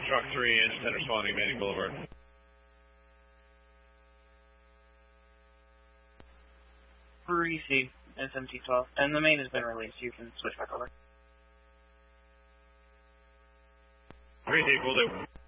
Truck 3, engine 10 responding, Manning Boulevard. Received, SMT-12, and the main has been released. You can switch back over. Great, will do.